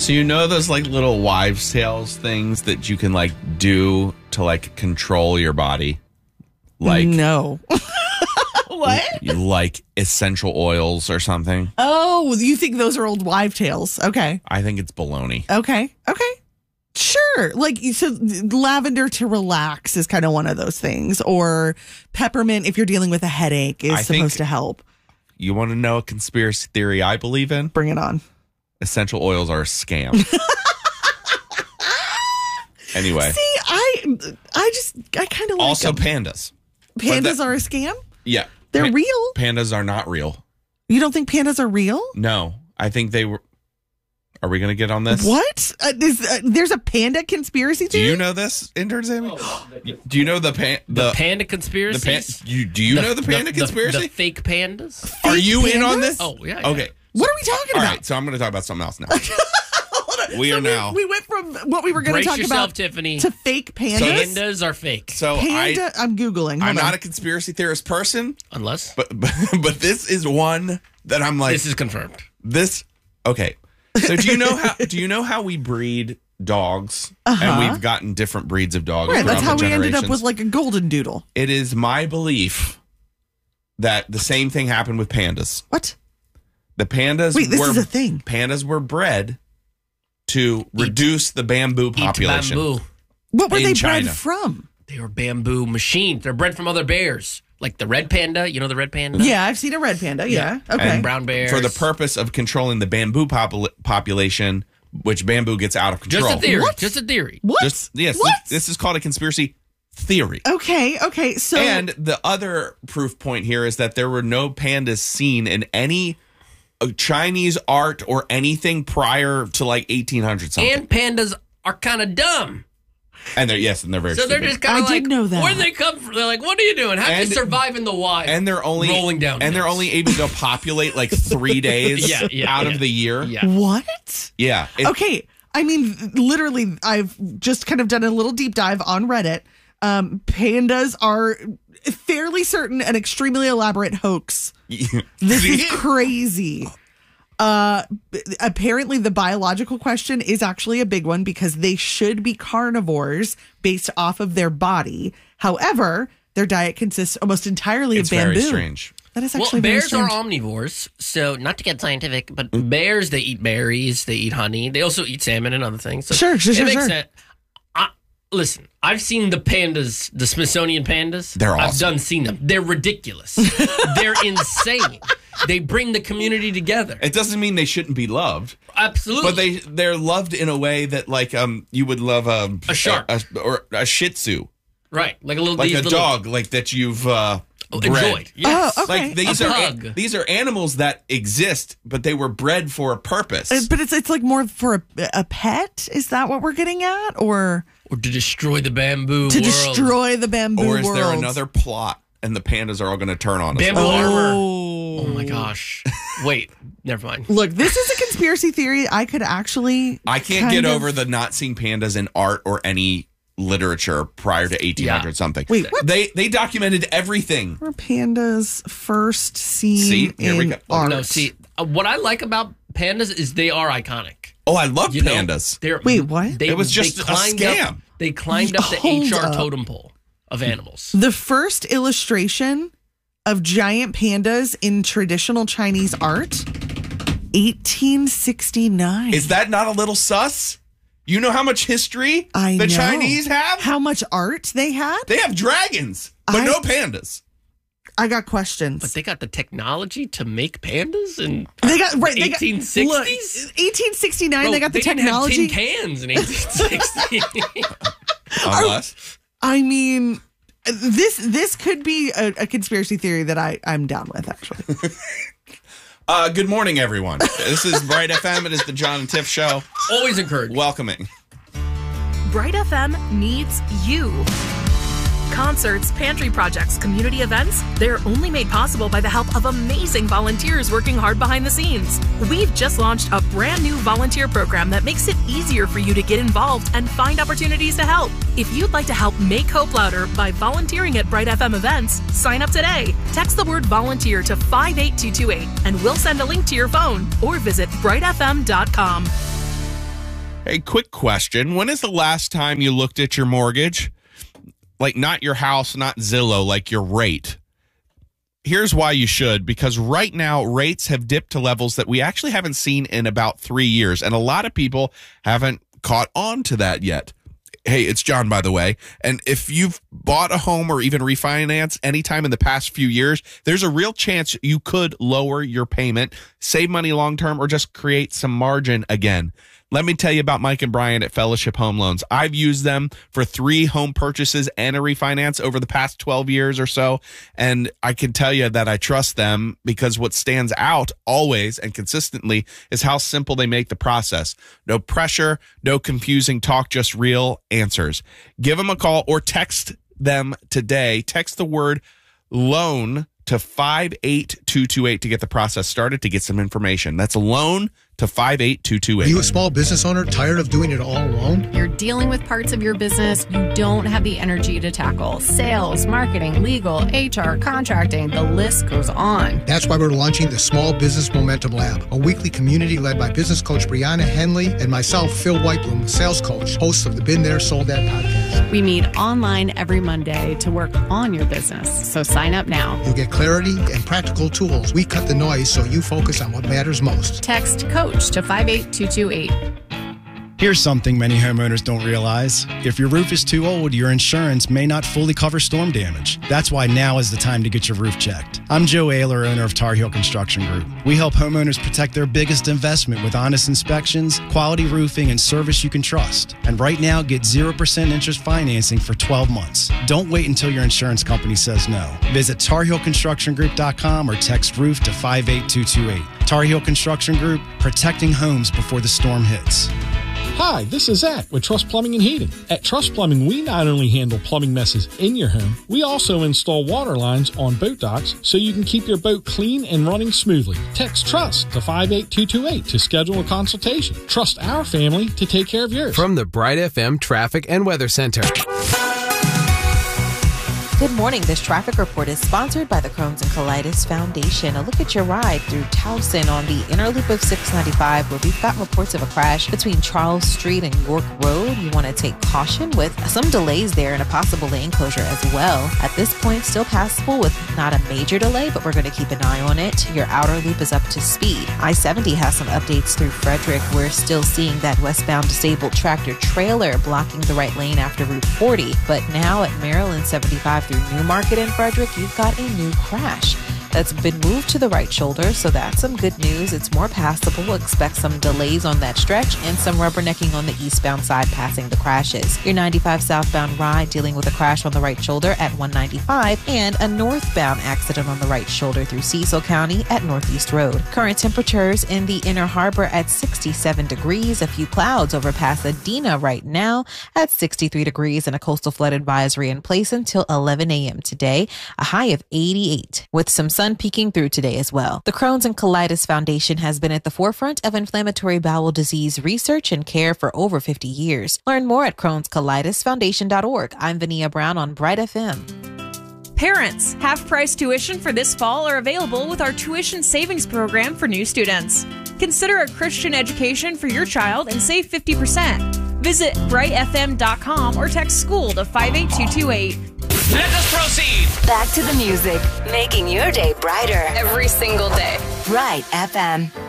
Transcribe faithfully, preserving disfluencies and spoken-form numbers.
So you know those like little wives' tales things that you can like do to like control your body? Like no. What? Like essential oils or something? Oh, you think those are old wives' tales? Okay. I think it's baloney. Okay. Okay. Sure. Like, so lavender to relax is kind of one of those things. Or peppermint, if you're dealing with a headache, is I supposed to help. You want to know a conspiracy theory I believe in? Bring it on. Essential oils are a scam. Anyway. See, I I just, I kind of like Also them. pandas. Pandas that, are a scam? Yeah. They're pa- real? Pandas are not real. You don't think pandas are real? No. I think they were... Are we going to get on this? What? Uh, is, uh, there's a panda conspiracy Do theory? you know this, intern Sammy? Oh, do you know the pan, the, the panda conspiracy? The pan, you, do you the, know the panda the, conspiracy? The, the fake pandas? Fake are you pandas? in on this? Oh, yeah. yeah. Okay. What are we talking All about? right, so I'm going to talk about something else now. We so are now. We, we went from what we were going to Brace talk yourself, about Tiffany. to fake pandas. So Pandas are fake. So Panda, I, I'm Googling. Hold I'm on. not a conspiracy theorist person, Unless. but, but but this is one that I'm like. This is confirmed. This okay. So do you know how do you know how we breed dogs? Uh-huh. And we've gotten different breeds of dogs. Right, that's throughout how the we ended up generations. with like a golden doodle. It is my belief that the same thing happened with pandas. What? The pandas Wait, this were is a thing. Pandas were bred to reduce the bamboo population. Eat bamboo. What were in they China. bred from? They were bamboo machines. They're bred from other bears. Like the red panda. You know the red panda? Yeah, I've seen a red panda. Yeah. Okay. And brown bears. For the purpose of controlling the bamboo popul- population, which bamboo gets out of control. Just a theory. What? Just a theory. what? Just, yes, What? This, this is called a conspiracy theory. Okay. Okay. So And the other proof point here is that there were no pandas seen in any uh, Chinese art or anything prior to like eighteen hundred something. And pandas are kind of dumb. And they're yes, and they're very So they're stupid. just kind I of like, did know that. where do they come from? They're like, what are you doing? How do you And- survive in the wild? and they're only rolling down and they're hills. only able to populate like three days Yeah, yeah, out yeah. of the year. Yeah. what? Yeah. It- Okay. I mean, literally, I've just kind of done a little deep dive on Reddit. Um, pandas are fairly certain an extremely elaborate hoax. This is crazy. Uh, b- apparently, the biological question is actually a big one because they should be carnivores based off of their body. However, their diet consists almost entirely It's of bamboo. very strange. That is Well, actually very bears are strange. omnivores, so not to get scientific, but bears, they eat berries, they eat honey, they also eat salmon and other things. So Sure, sure, it sure, makes sure. sense. I, listen, I've seen the pandas, the Smithsonian pandas. They're I've awesome. done seen them. They're ridiculous. They're insane. They bring the community together. It doesn't mean they shouldn't be loved, Absolutely. but they they're loved in a way that like um you would love a A shark. a, or a Shih Tzu, right, like a little like these a little, dog, like that you've uh, oh, bred. enjoyed. Yes. Oh, okay. Like these A are pug. these are animals that exist, but they were bred for a purpose. Uh, But it's it's like more for a, a pet. Is that what we're getting at, or Or to destroy the bamboo to world. destroy the bamboo or is world? there another plot, and the pandas are all going to turn on us? Bamboo armor. Oh. Oh my gosh. Wait, never mind. Look, this is a conspiracy theory. I could actually. I can't kind get of- over the not seeing pandas in art or any literature prior to eighteen hundred Yeah. something. Wait, what? They they documented everything. Were pandas first seen See? Here we in go. art? No, see, uh, what I like about pandas is they are iconic. Oh, I love You know, pandas. they're, Wait, what? They, It was they just a climbed scam. Up, they climbed up the Hold H R up. totem pole of animals. The first illustration of giant pandas in traditional Chinese art, eighteen sixty-nine. Is that not a little sus? You know how much history I the know. Chinese have? How much art they had? They have dragons, but I- no pandas. I got questions. But they got the technology to make pandas in They got right. They got, eighteen sixties? look, eighteen sixty-nine. Bro, they got the didn't technology. have tin cans in eighteen sixty. Unless I mean, this this could be a, a conspiracy theory that I I'm down with actually. Uh, good morning, everyone. This is Bright F M. It is the John and Tiff Show. Always encouraged. Welcoming. Bright F M needs you. Concerts, pantry projects, community events, they're only made possible by the help of amazing volunteers working hard behind the scenes. We've just launched a brand new volunteer program that makes it easier for you to get involved and find opportunities to help. If you'd like to help make hope louder by volunteering at Bright F M events, sign up today. Text the word volunteer to five eight two two eight and we'll send a link to your phone or visit bright f m dot com. Hey, quick question. When is the last time you looked at your mortgage? Like, not your house, not Zillow, like your rate. Here's why you should, because right now rates have dipped to levels that we actually haven't seen in about three years. And a lot of people haven't caught on to that yet. Hey, it's John, by the way. And if you've bought a home or even refinance anytime in the past few years, there's a real chance you could lower your payment, save money long term, or just create some margin again. Let me tell you about Mike and Brian at Fellowship Home Loans. I've used them for three home purchases and a refinance over the past twelve years or so. And I can tell you that I trust them because what stands out always and consistently is how simple they make the process. No pressure, no confusing talk, just real answers. Give them a call or text them today. Text the word loan to five eight two two eight to get the process started, to get some information. That's loan to five eight two two eight. Are you a small business owner tired of doing it all alone? You're dealing with parts of your business you don't have the energy to tackle. Sales, marketing, legal, H R, contracting, the list goes on. That's why we're launching the Small Business Momentum Lab, a weekly community led by business coach Brianna Henley and myself, Phil Whitebloom, sales coach, host of the Been There, Sold That podcast. We meet online every Monday to work on your business, so sign up now. You'll get clarity and practical tools. We cut the noise so you focus on what matters most. Text COACH to five eight two two eight. Here's something many homeowners don't realize. If your roof is too old, your insurance may not fully cover storm damage. That's why now is the time to get your roof checked. I'm Joe Ayler, owner of Tar Heel Construction Group. We help homeowners protect their biggest investment with honest inspections, quality roofing, and service you can trust. And right now, get zero percent interest financing for twelve months. Don't wait until your insurance company says no. Visit tar heel construction group dot com or text roof to five eight two two eight. Tar Heel Construction Group, protecting homes before the storm hits. Hi, this is Zach with Trust Plumbing and Heating. At Trust Plumbing, we not only handle plumbing messes in your home, we also install water lines on boat docks so you can keep your boat clean and running smoothly. Text TRUST to five eight two two eight to schedule a consultation. Trust our family to take care of yours. From the Bright F M Traffic and Weather Center. Good morning. This traffic report is sponsored by the Crohn's and Colitis Foundation. A look at your ride through Towson on the inner loop of six ninety-five, where we've got reports of a crash between Charles Street and York Road. You want to take caution with some delays there and a possible lane closure as well. At this point, still passable with not a major delay, but we're going to keep an eye on it. Your outer loop is up to speed. I seventy has some updates through Frederick. We're still seeing that westbound disabled tractor trailer blocking the right lane after Route forty. But now at Maryland seventy-five through Newmarket in Frederick, you've got a new crash that's been moved to the right shoulder, so that's some good news. It's more passable. We'll expect some delays on that stretch and some rubbernecking on the eastbound side passing the crashes. Your ninety-five southbound ride dealing with a crash on the right shoulder at one ninety-five and a northbound accident on the right shoulder through Cecil County at Northeast Road. Current temperatures in the Inner Harbor at sixty-seven degrees. A few clouds over Pasadena right now at sixty-three degrees, and a coastal flood advisory in place until eleven a.m. today. A high of eighty-eight with some sun peeking through today as well. The Crohn's and Colitis Foundation has been at the forefront of inflammatory bowel disease research and care for over fifty years. Learn more at crohns colitis foundation dot org. I'm Vania Brown on Bright F M. Parents, half-price tuition for this fall are available with our tuition savings program for new students. Consider a Christian education for your child and save fifty percent. Visit bright f m dot com or text school to five eight two two eight. Let us proceed. Back to the music, making your day brighter every single day. Bright F M.